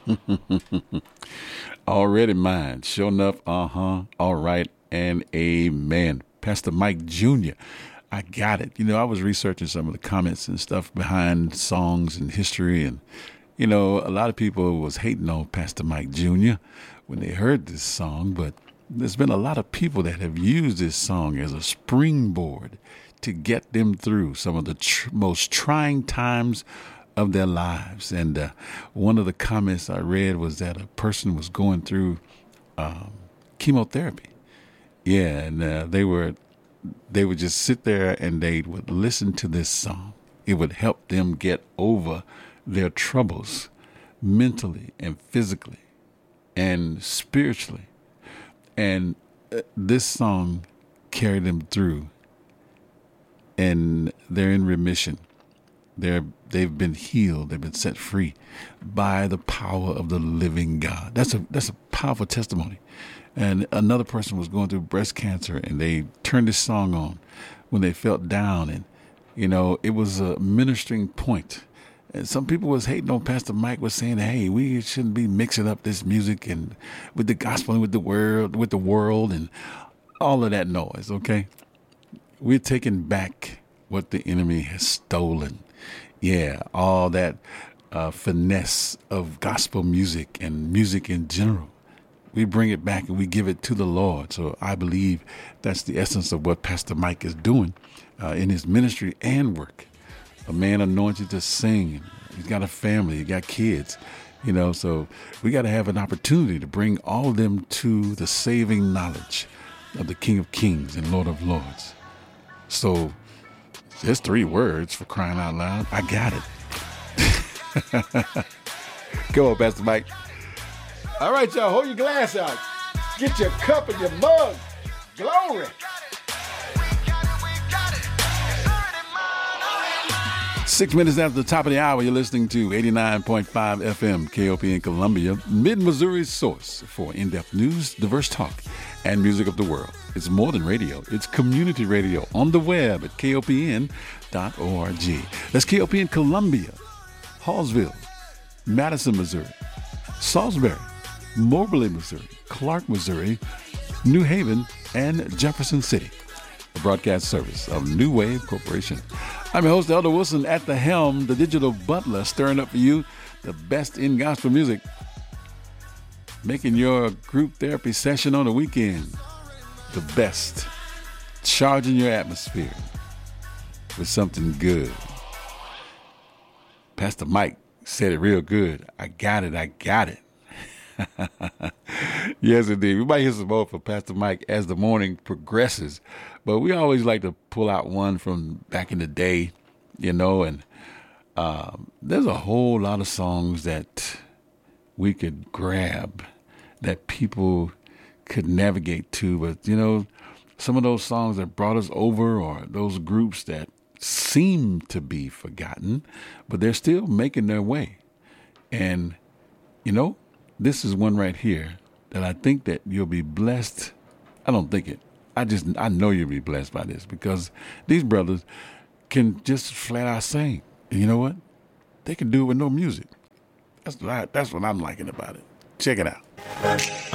Already mine. Sure enough, all right, and amen. Pastor Mike Jr., I got it. I was researching some of the comments and stuff behind songs and history, and, a lot of people was hating on Pastor Mike Jr. when they heard this song, but there's been a lot of people that have used this song as a springboard to get them through some of the most trying times of their lives. And one of the comments I read was that a person was going through chemotherapy. Yeah, and they would just sit there and they would listen to this song. It would help them get over their troubles mentally and physically and spiritually. And this song carried them through, and they're in remission. They've been healed. They've been set free by the power of the living God. That's a powerful testimony. And another person was going through breast cancer, and they turned this song on when they felt down, and it was a ministering point. And some people was hating on Pastor Mike, was saying, "Hey, we shouldn't be mixing up this music and with the gospel and with the world and all of that noise." Okay, we're taking back what the enemy has stolen. Yeah, all that finesse of gospel music and music in general. We bring it back and we give it to the Lord. So I believe that's the essence of what Pastor Mike is doing in his ministry and work. A man anointed to sing. He's got a family. He got kids. So we got to have an opportunity to bring all of them to the saving knowledge of the King of Kings and Lord of Lords. So just 3 words, for crying out loud. I got it. Go on, Pastor Mike. All right, y'all, hold your glass out. Get your cup and your mug. Glory. 6 minutes after the top of the hour, you're listening to 89.5 FM KOP in Columbia, Mid-Missouri's source for in-depth news, diverse talk, and music of the world. It's more than radio. It's community radio on the web at kopn.org. That's KOP in Columbia, Hallsville, Madison, Missouri, Salisbury, Moberly, Missouri, Clark, Missouri, New Haven, and Jefferson City. A broadcast service of New Wave Corporation. I'm your host, Elder Wilson, at the helm, the digital butler, stirring up for you the best in gospel music, making your group therapy session on the weekend the best, charging your atmosphere with something good. Pastor Mike said it real good. I got it. Yes, indeed. We might hear some more from Pastor Mike as the morning progresses, but we always like to pull out one from back in the day, and there's a whole lot of songs that we could grab that people could navigate to, but some of those songs that brought us over, or those groups that seem to be forgotten, but they're still making their way. And this is one right here that I think that you'll be blessed. I don't think it. I know you'll be blessed by this, because these brothers can just flat out sing. And you know what? They can do it with no music. That's what I'm liking about it. Check it out.